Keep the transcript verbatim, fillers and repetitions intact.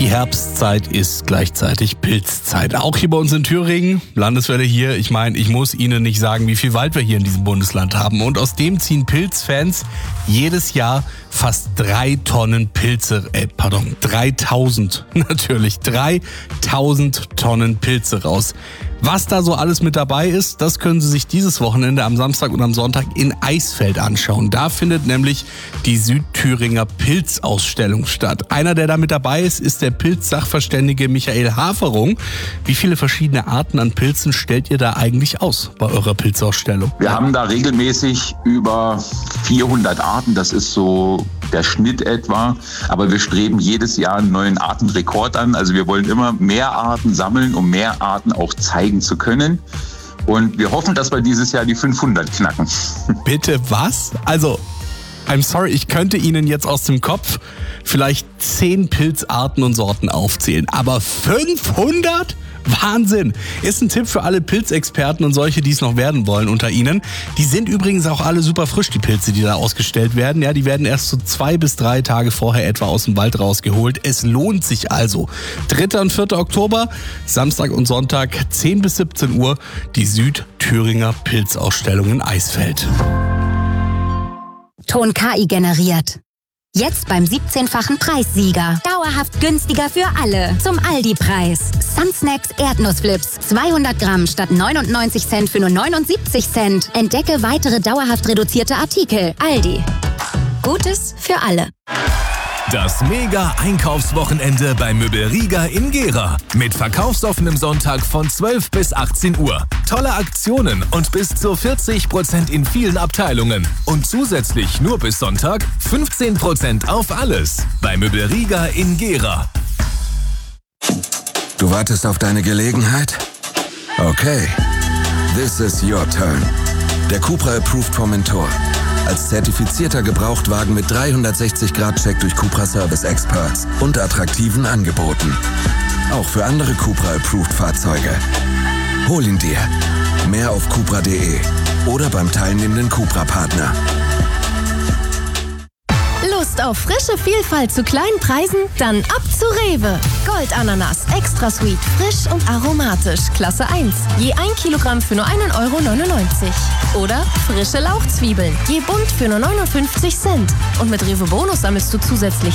Die Herbstzeit ist gleichzeitig Pilzzeit. Auch hier bei uns in Thüringen, Landeswelle hier. Ich meine, ich muss Ihnen nicht sagen, wie viel Wald wir hier in diesem Bundesland haben. Und aus dem ziehen Pilzfans jedes Jahr fast drei Tonnen Pilze, äh, pardon, dreitausend, natürlich, dreitausend Tonnen Pilze raus. Was da so alles mit dabei ist, das können Sie sich dieses Wochenende am Samstag und am Sonntag in Eisfeld anschauen. Da findet nämlich die Südthüringer Pilzausstellung statt. Einer, der da mit dabei ist, ist der Pilzsachverständige Michael Haferung. Wie viele verschiedene Arten an Pilzen stellt ihr da eigentlich aus bei eurer Pilzausstellung? Wir haben da regelmäßig über vierhundert Arten. Das ist so der Schnitt etwa. Aber wir streben jedes Jahr einen neuen Artenrekord an. Also wir wollen immer mehr Arten sammeln, um mehr Arten auch zeigen zu können. Und wir hoffen, dass wir dieses Jahr die fünfhundert knacken. Bitte was? Also, I'm sorry, ich könnte Ihnen jetzt aus dem Kopf vielleicht zehn Pilzarten und Sorten aufzählen. Aber fünfhundert? Wahnsinn! Ist ein Tipp für alle Pilzexperten und solche, die es noch werden wollen unter Ihnen. Die sind übrigens auch alle super frisch, die Pilze, die da ausgestellt werden. Ja, die werden erst so zwei bis drei Tage vorher etwa aus dem Wald rausgeholt. Es lohnt sich also. dritter und vierter Oktober, Samstag und Sonntag, zehn bis siebzehn Uhr, die Südthüringer Pilzausstellung in Eisfeld. Ton K I generiert. Jetzt beim siebzehnfachen Preissieger. Dauerhaft günstiger für alle. Zum Aldi-Preis. Sunsnacks Erdnussflips. zweihundert Gramm statt neunundneunzig Cent für nur neunundsiebzig Cent. Entdecke weitere dauerhaft reduzierte Artikel. Aldi. Gutes für alle. Das Mega-Einkaufswochenende bei Möbel Rieger in Gera. Mit verkaufsoffenem Sonntag von zwölf bis achtzehn Uhr. Tolle Aktionen und bis zu vierzig Prozent in vielen Abteilungen. Und zusätzlich nur bis Sonntag fünfzehn Prozent auf alles. Bei Möbel Rieger in Gera. Du wartest auf deine Gelegenheit? Okay. This is your turn. Der Cupra Approved Formentor. Als zertifizierter Gebrauchtwagen mit dreihundertsechzig Grad Check durch Cupra Service Experts und attraktiven Angeboten. Auch für andere Cupra Approved Fahrzeuge. Hol ihn dir. Mehr auf cupra punkt de oder beim teilnehmenden Cupra-Partner. Lust auf frische Vielfalt zu kleinen Preisen? Dann ab zu Rewe. Goldananas, extra sweet, frisch und aromatisch, Klasse eins. Je ein Kilogramm für nur einen Euro neunundneunzig. Oder frische Lauchzwiebeln, je bunt für nur neunundfünfzig Cent. Und mit Rewe Bonus sammelst du zusätzlich